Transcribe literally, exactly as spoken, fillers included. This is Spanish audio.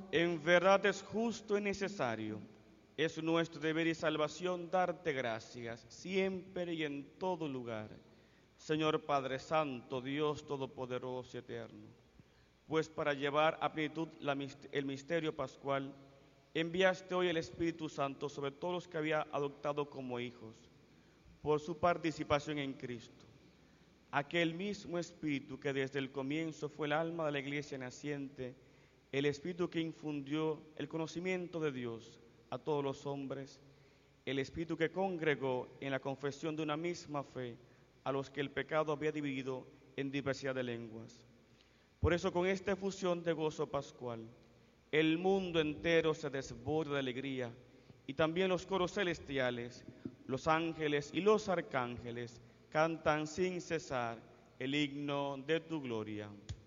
En verdad es justo y necesario, es nuestro deber y salvación darte gracias, siempre y en todo lugar, Señor Padre Santo, Dios Todopoderoso y Eterno, pues para llevar a plenitud la, el misterio pascual, enviaste hoy el Espíritu Santo sobre todos los que había adoptado como hijos, por su participación en Cristo. Aquel mismo Espíritu que desde el comienzo fue el alma de la Iglesia naciente, el Espíritu que infundió el conocimiento de Dios a todos los hombres, el Espíritu que congregó en la confesión de una misma fe a los que el pecado había dividido en diversidad de lenguas. Por eso, con esta efusión de gozo pascual, el mundo entero se desborda de alegría, y también los coros celestiales, los ángeles y los arcángeles cantan sin cesar el himno de tu gloria.